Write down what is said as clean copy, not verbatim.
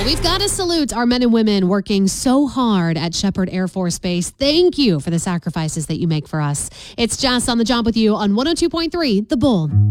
We've got to salute our men and women working so hard at Shepherd Air Force Base. Thank you for the sacrifices that you make for us. It's Jess on the job with you on 102.3 The Bull.